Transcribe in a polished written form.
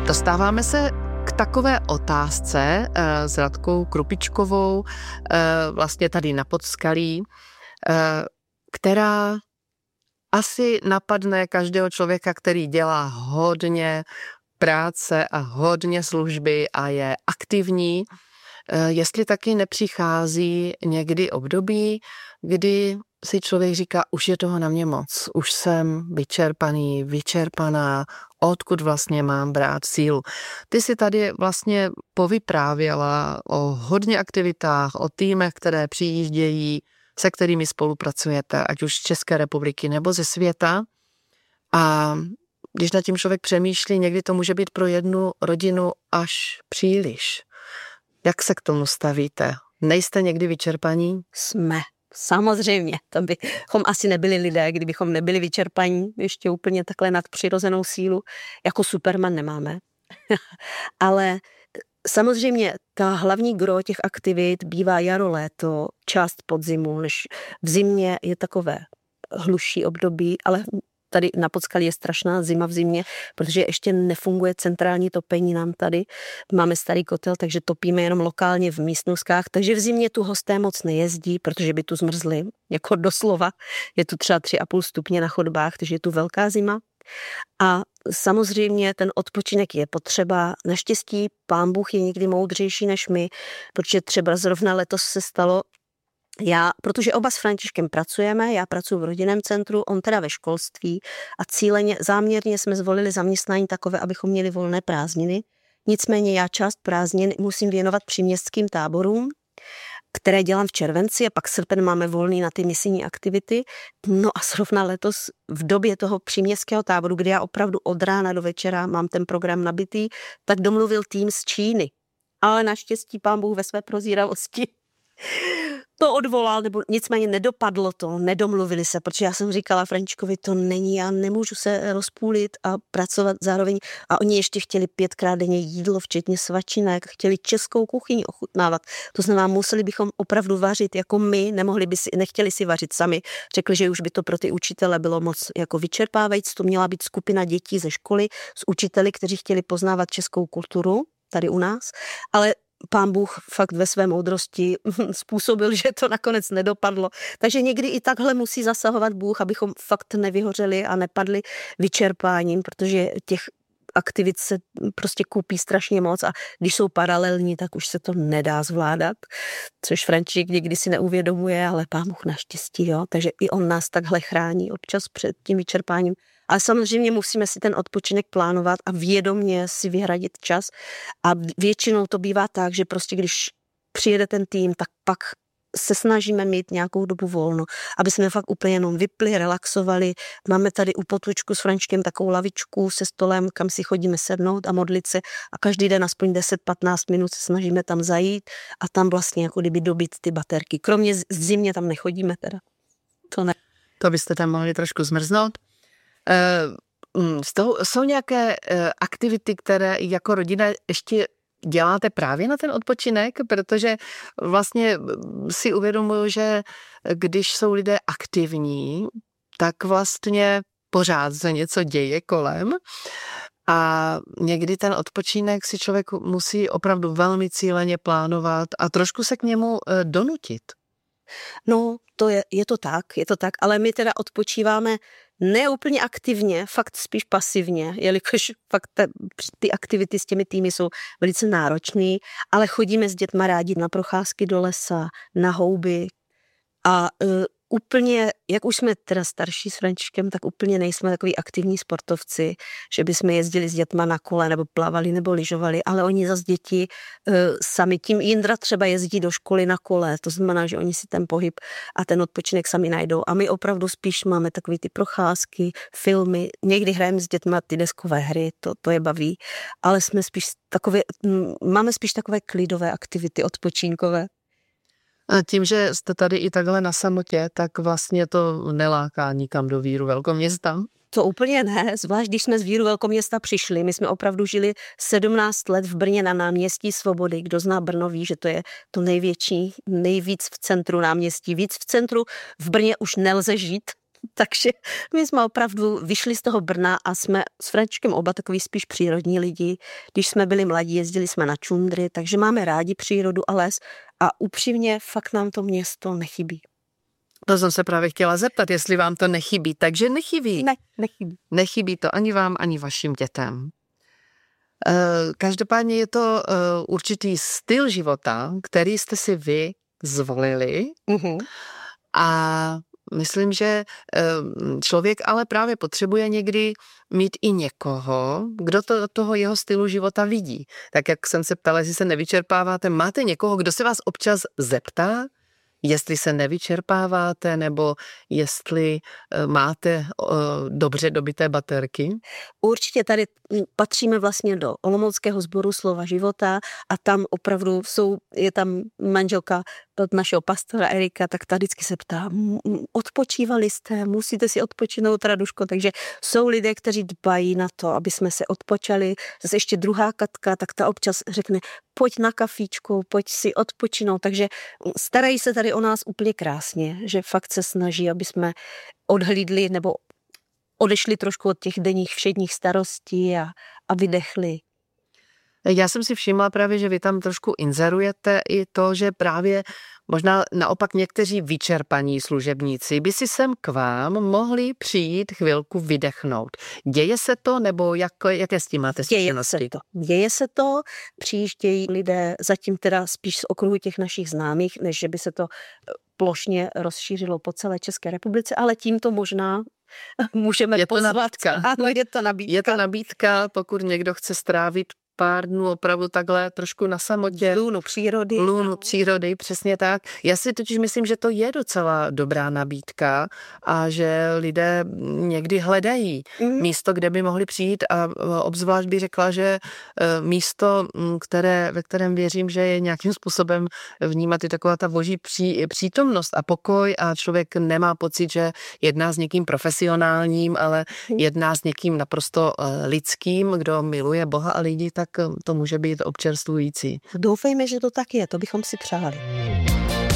Dostáváme se k takové otázce s Radkou Krupičkovou, vlastně tady na Podskalí, která asi napadne každého člověka, který dělá hodně práce a hodně služby a je aktivní, jestli taky nepřichází někdy období, kdy si člověk říká, už je toho na mě moc, už jsem vyčerpaná, odkud vlastně mám brát sílu. Ty si tady vlastně povyprávěla o hodně aktivitách, o týmech, které přijíždějí, se kterými spolupracujete, ať už z České republiky nebo ze světa. A když nad tím člověk přemýšlí, někdy to může být pro jednu rodinu až příliš. Jak se k tomu stavíte? Nejste někdy vyčerpaní? Jsme. Samozřejmě, to bychom asi nebyli lidé, kdybychom nebyli vyčerpaní, ještě úplně takhle nadpřirozenou sílu, jako Superman nemáme. Ale samozřejmě ta hlavní gro těch aktivit bývá jaro, léto, část podzimu, než v zimě je takové hluší období, ale tady na Podskalí je strašná zima v zimě, protože ještě nefunguje centrální topení nám tady. Máme starý kotel, takže topíme jenom lokálně v místnostkách, takže v zimě tu hosté moc nejezdí, protože by tu zmrzli, jako doslova. Je tu třeba 3,5 stupně na chodbách, takže je tu velká zima. A samozřejmě ten odpočinek je potřeba. Naštěstí Pán Bůh je někdy moudřejší než my, protože třeba zrovna letos se stalo, protože oba s Františkem pracujeme, já pracuji v rodinném centru, on teda ve školství a záměrně jsme zvolili zaměstnání takové, abychom měli volné prázdniny. Nicméně já část prázdnin musím věnovat příměstským táborům, které dělám v červenci a pak srpen máme volný na ty misijní aktivity. No a zrovna letos v době toho příměstského táboru, kdy já opravdu od rána do večera mám ten program nabitý, tak domluvil tým z Číny. Ale naštěstí Pán Bůh ve své prozíravosti to odvolal, nebo nicméně nedopadlo to, nedomluvili se, protože já jsem říkala Františkovi, to není, já nemůžu se rozpůlit a pracovat zároveň. A oni ještě chtěli 5krát denně jídlo, včetně svačinek, chtěli českou kuchyni ochutnávat. To znamená, museli bychom opravdu vařit jako my, nechtěli si vařit sami. Řekli, že už by to pro ty učitele bylo moc jako vyčerpávající, to měla být skupina dětí ze školy s učiteli, kteří chtěli poznávat českou kulturu tady u nás, ale Pán Bůh fakt ve své moudrosti způsobil, že to nakonec nedopadlo. Takže někdy i takhle musí zasahovat Bůh, abychom fakt nevyhořeli a nepadli vyčerpáním, protože těch aktivit se prostě koupí strašně moc a když jsou paralelní, tak už se to nedá zvládat, což František někdy si neuvědomuje, ale Pán Bůh naštěstí, jo. Takže i on nás takhle chrání občas před tím vyčerpáním. Ale samozřejmě musíme si ten odpočinek plánovat a vědomě si vyhradit čas. A většinou to bývá tak, že prostě když přijede ten tým, tak pak se snažíme mít nějakou dobu volno, aby jsme fakt úplně jenom vypli, relaxovali. Máme tady u Potůčku s Františkem takovou lavičku se stolem, kam si chodíme sednout a modlit se a každý den aspoň 10-15 minut se snažíme tam zajít a tam vlastně jako kdyby dobít ty baterky. Kromě zimě tam nechodíme teda. To ne. To byste tam mohli trošku zmrznout. Jsou nějaké aktivity, které jako rodina ještě děláte právě na ten odpočinek, protože vlastně si uvědomuji, že když jsou lidé aktivní, tak vlastně pořád se něco děje kolem a někdy ten odpočinek si člověk musí opravdu velmi cíleně plánovat a trošku se k němu donutit. No, je to tak, ale my teda odpočíváme ne úplně aktivně, fakt spíš pasivně, jelikož fakt ty aktivity s těmi týmy jsou velice náročné, ale chodíme s dětma rádi na procházky do lesa, na houby a úplně, jak už jsme teda starší s Františkem, tak úplně nejsme takový aktivní sportovci, že bychom jezdili s dětma na kole nebo plavali nebo lyžovali, ale oni zas děti sami, tím Jindra třeba jezdí do školy na kole, to znamená, že oni si ten pohyb a ten odpočinek sami najdou a my opravdu spíš máme takový ty procházky, filmy, někdy hrajeme s dětma ty deskové hry, to je baví, ale máme spíš takové klidové aktivity odpočinkové. A tím, že jste tady i takhle na samotě, tak vlastně to neláká nikam do víru velkoměsta? To úplně ne, zvlášť když jsme z víru velkoměsta přišli. My jsme opravdu žili 17 let v Brně na náměstí Svobody. Kdo zná Brno ví, že to je to největší, nejvíc v centru náměstí. Víc v centru v Brně už nelze žít. Takže my jsme opravdu vyšli z toho Brna a jsme s Františkem oba takový spíš přírodní lidi. Když jsme byli mladí, jezdili jsme na čundry, takže máme rádi přírodu a les a upřímně fakt nám to město nechybí. To jsem se právě chtěla zeptat, jestli vám to nechybí. Takže nechybí. Ne, nechybí. Nechybí to ani vám, ani vašim dětem. Každopádně je to určitý styl života, který jste si vy zvolili. A myslím, že člověk ale právě potřebuje někdy mít i někoho, kdo to do toho jeho stylu života vidí. Tak jak jsem se ptala, jestli se nevyčerpáváte, máte někoho, kdo se vás občas zeptá, jestli se nevyčerpáváte, nebo jestli máte dobře dobité baterky? Určitě tady patříme vlastně do Olomouckého sboru Slova života a tam opravdu je tam manželka od našeho pastora Erika, tak ta vždycky se ptá, odpočívali jste, musíte si odpočinout, Raduško, takže jsou lidé, kteří dbají na to, aby jsme se odpočali. Zase ještě druhá Katka, tak ta občas řekne, pojď na kafíčku, pojď si odpočinout, takže starají se tady o nás úplně krásně, že fakt se snaží, aby jsme odhlídli nebo odešli trošku od těch denních všedních starostí a vydechli. Já jsem si všimla právě, že vy tam trošku inzerujete i to, že právě možná naopak někteří vyčerpaní služebníci by si sem k vám mohli přijít chvilku vydechnout. Děje se to, nebo jaké s tím máte zkušenosti? Děje se to, přijíždějí lidé zatím teda spíš z okruhu těch našich známých, než že by se to plošně rozšířilo po celé České republice, ale tímto možná můžeme pozvat. Ano, je to nabídka. Je to nabídka, pokud někdo chce strávit pár dnů opravdu takhle trošku na samotě. Lůnu přírody, přesně tak. Já si totiž myslím, že to je docela dobrá nabídka a že lidé někdy hledají místo, kde by mohli přijít a obzvlášť bych řekla, že místo, ve kterém věřím, že je nějakým způsobem vnímat i taková ta boží přítomnost a pokoj a člověk nemá pocit, že jedná s někým profesionálním, ale jedná s někým naprosto lidským, kdo miluje Boha a lidi, tak to může být občerstvující. Doufejme, že to tak je, to bychom si přáli.